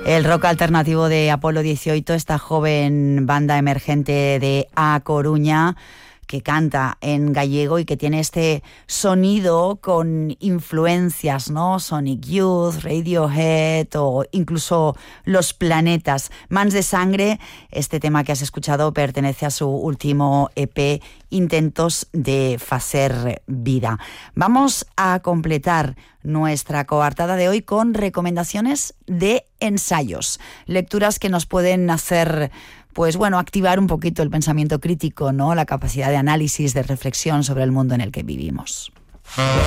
El rock alternativo de Apolo 18, esta joven banda emergente de A Coruña, que canta en gallego y que tiene este sonido con influencias, ¿no? Sonic Youth, Radiohead o incluso Los Planetas. Mans de Sangre, este tema que has escuchado, pertenece a su último EP, Intentos de Facer Vida. Vamos a completar nuestra coartada de hoy con recomendaciones de ensayos, lecturas que nos pueden hacer, pues bueno, activar un poquito el pensamiento crítico, ¿no? La capacidad de análisis, de reflexión sobre el mundo en el que vivimos.